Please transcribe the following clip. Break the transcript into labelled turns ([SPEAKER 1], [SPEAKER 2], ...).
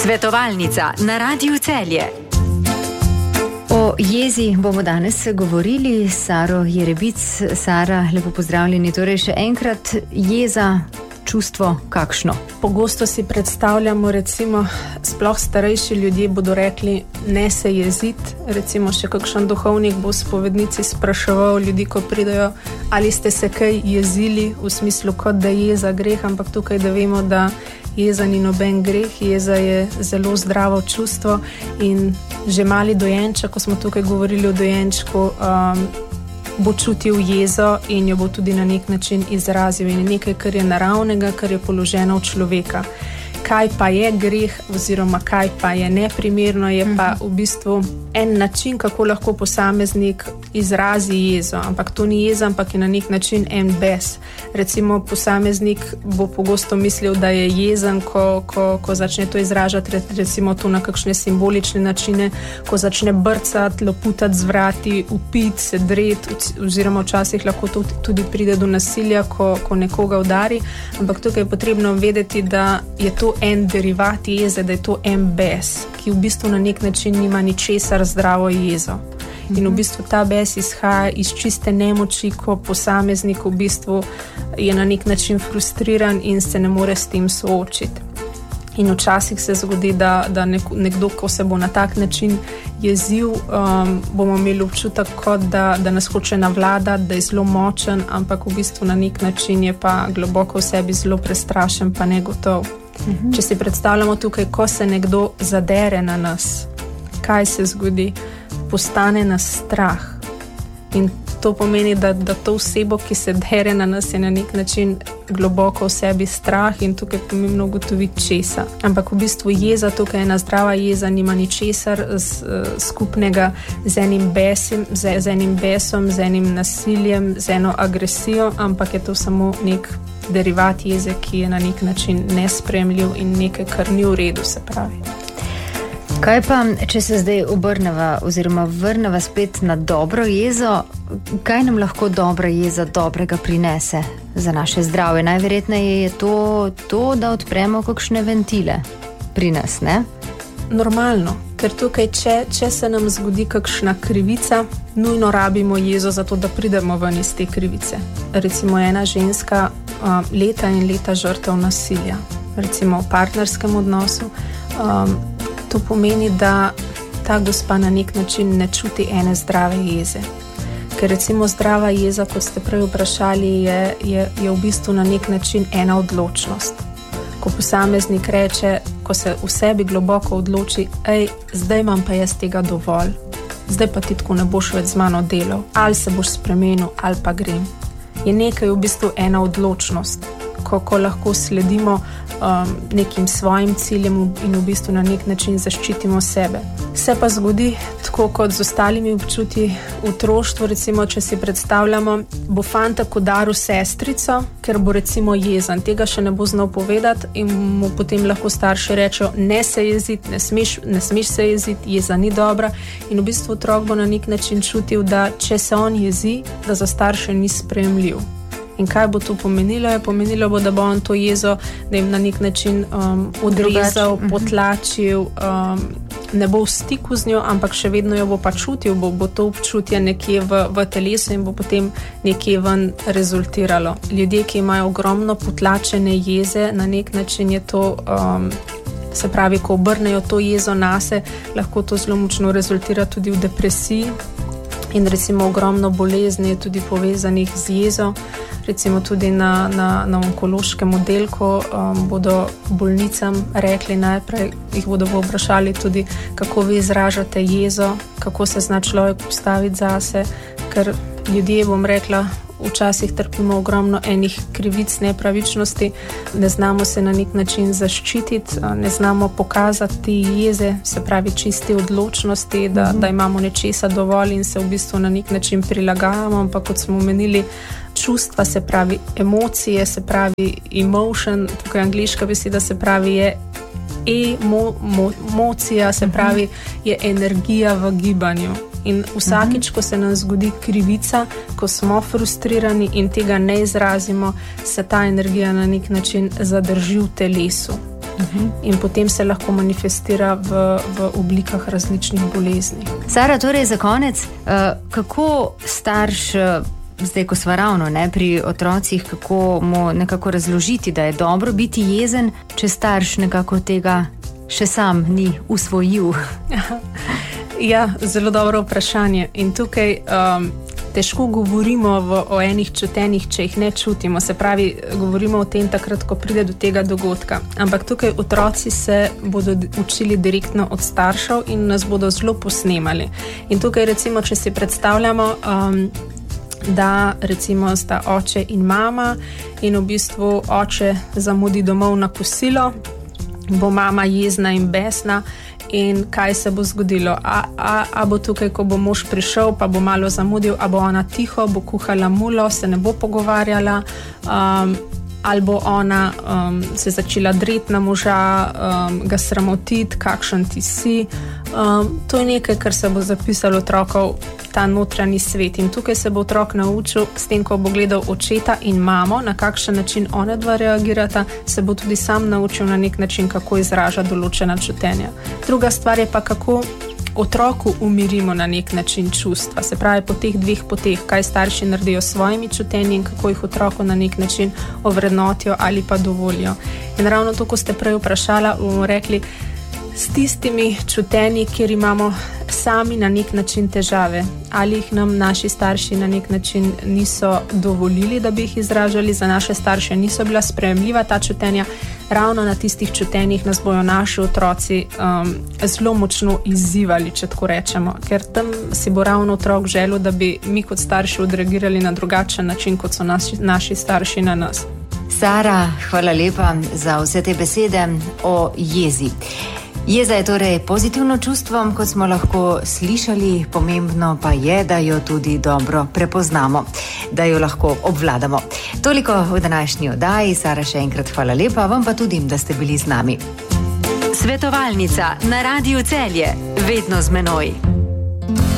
[SPEAKER 1] Svetovalnica na Radiu Celje.
[SPEAKER 2] O jezi bomo danes govorili s Saro Jerebic. Sara, lepo pozdravljeni. Torej še enkrat, jeza, čustvo kakšno?
[SPEAKER 3] Pogosto si predstavljamo, recimo, sploh starejši ljudje bodo rekli, ne se jeziti. Recimo še kakšen duhovnik bo v spovednici spraševal ljudi, ko pridejo, ali ste se kaj jezili, v smislu, kot da je jeza greh, ampak tukaj, da vemo, da jeza ni noben greh, jeza je zelo zdravo čustvo in že mali dojenček, ko smo tukaj govorili o dojenčku, bo čutil jezo in jo bo tudi na nek način izrazil in nekaj, kar je naravnega, kar je položeno v človeka. Kaj pa je greh oziroma kaj pa je neprimerno, je pa v bistvu en način, kako lahko posameznik izrazi jezo, ampak to ni jeza, ampak je na nek način en bes. Recimo posameznik bo pogosto mislil, da je jezen, ko začne to izražati, recimo to na kakšne simbolične načine, ko začne brcati, loputati z vrati, upiti, se dreti, oziroma včasih lahko to tudi pride do nasilja, ko nekoga udari, ampak tukaj je potrebno vedeti, da je to en derivat jeze, da je to en bes, ki v bistvu na nek način nima ničesar zdravo jezo. In v bistvu ta bes izhaja iz čiste nemoči, ko posameznik v bistvu je na nek način frustriran in se ne more s tem soočiti. In včasih se zgodi, da nekdo, ko se bo na tak način jezil, bomo imeli občutek, kot da nas hoče navladati, da je zelo močen, ampak v bistvu na nek način je pa globoko v sebi zelo prestrašen, pa negotov. Če si predstavljamo tukaj, ko se nekdo zadere na nas, kaj se zgodi? Postane nas strah. In to pomeni, da to osebo, ki se dere na nas, je na nek način globoko v sebi strah in tukaj je pomembno ugotoviti česa. Ampak v bistvu jeza, tukaj ena zdrava jeza, nima ničesar skupnega z enim besom, z enim nasiljem, z eno agresijo, ampak je to samo nek derivat jeze, ki je na nek način nesprejemljiv in nekaj, kar ni v redu, se pravi.
[SPEAKER 2] Kaj pa, če se zdaj obrneva oziroma vrneva spet na dobro jezo, kaj nam lahko dobra jeza dobrega prinese za naše zdravje? Najverjetneje je to, da odpremo kakšne ventile pri nas, ne?
[SPEAKER 3] Normalno, ker tukaj, če se nam zgodi kakšna krivica, nujno rabimo jezo za to, da pridemo ven iz te krivice. Recimo ena ženska leta in leta žrtev nasilja, recimo v partnerskem odnosu, to pomeni, da ta gospa na nek način ne čuti ene zdrave jeze. Ker recimo zdrava jeza, kot ste prej vprašali, je v bistvu na nek način ena odločnost. Ko posameznik reče, ko se v sebi globoko odloči, zdaj imam pa jaz tega dovolj, zdaj pa ti tako ne boš več z mano delal, ali se boš spremenil, ali pa grem. Je nekaj v bistvu ena odločnost, ko lahko sledimo nekim svojim ciljem in v bistvu na nek način zaščitimo sebe. Se pa zgodi tako kot z ostalimi občutji v otroštvu, recimo, če si predstavljamo, bo fantek udaril sestrico, ker bo recimo jezen, tega še ne bo znal povedati in mu potem lahko starši rečejo, ne se jeziti, ne smeš se jeziti, jeza ni dobra in v bistvu otrok bo na nek način čutil, da če se on jezi, da za starše ni sprejemljiv. In kaj bo to pomenilo? Pomenilo bo, da bo on to jezo, da jim na nek način odrezal, potlačil, ne bo v stiku z njo, ampak še vedno jo bo pa čutil, bo to občutje nekje v telesu in bo potem nekje ven rezultiralo. Ljudje, ki imajo ogromno potlačene jeze, na nek način je to, se pravi, ko obrnejo to jezo nase, lahko to zelo močno rezultira tudi v depresiji in recimo ogromno bolezni je tudi povezanih z jezo. Recimo tudi na onkološkem oddelku bodo bolnicam rekli najprej, jih bodo vprašali tudi, kako vi izražate jezo, kako se zna človek postaviti zase, ker ljudje, bom rekla, včasih trpimo ogromno enih krivic, nepravičnosti, ne znamo se na nek način zaščititi, ne znamo pokazati jeze, se pravi čisti odločnosti, da imamo nečesa dovolj in se v bistvu na nek način prilagajamo, ampak kot smo omenili, čustva, se pravi emocije, se pravi emotion, tukaj angliška beseda, se pravi je emocija, se pravi je energija v gibanju. In vsakič, ko se nam zgodi krivica, ko smo frustrirani in tega ne izrazimo, se ta energija na nek način zadrži v telesu. in potem se lahko manifestira v oblikah različnih bolezni.
[SPEAKER 2] Sara, torej za konec, kako starš, zdaj ko sva ravno pri otrocih, kako mu nekako razložiti, da je dobro biti jezen, če starš nekako tega še sam ni usvojil?
[SPEAKER 3] Ja, zelo dobro vprašanje. In tukaj težko govorimo o enih čutenjih, če jih ne čutimo. Se pravi, govorimo o tem takrat, ko pride do tega dogodka. Ampak tukaj otroci se bodo učili direktno od staršev in nas bodo zelo posnemali. In tukaj recimo, če si predstavljamo, da recimo sta oče in mama in v bistvu oče zamudi domov na kosilo, bo mama jezna in besna. In kaj se bo zgodilo? A bo tukaj, ko bo mož prišel, pa bo malo zamudil, a bo ona tiho, bo kuhala mulo, se ne bo pogovarjala, ali bo ona se začela dreti na moža, ga sramotiti, kakšen ti si. To je nekaj, kar se bo zapisalo otrokov, ta notranji svet. In tukaj se bo otrok naučil, s tem, ko bo gledal očeta in mamo, na kakšen način one dva reagirata, se bo tudi sam naučil na nek način, kako izraža določena čutenja. Druga stvar je pa, kako otroku umirimo na nek način čustva. Se pravi, po teh dveh poteh, kaj starši naredijo s svojimi čutenji in kako jih otroku na nek način ovrednotijo ali pa dovolijo. In ravno to, ko ste prej vprašala, bomo rekli, s tistimi čutenji, kjer imamo sami na nek način težave, ali jih nam naši starši na nek način niso dovolili, da bi jih izražali, za naše starše niso bila sprejemljiva ta čutenja, ravno na tistih čutenjih nas bojo naši otroci zelo močno izzivali, če tako rečemo, ker tam si bo ravno otrok želel, da bi mi kot starši odreagirali na drugačen način, kot so naši starši na nas.
[SPEAKER 2] Sara, hvala lepa za vse te besede o jezi. Jeza je torej pozitivno čustvo, kot smo lahko slišali, pomembno pa je, da jo tudi dobro prepoznamo, da jo lahko obvladamo. Toliko v današnji oddaji. Sara, še enkrat hvala lepa, vam pa tudi, da ste bili z nami.
[SPEAKER 1] Svetovalnica na Radiu Celje, vedno z menoj.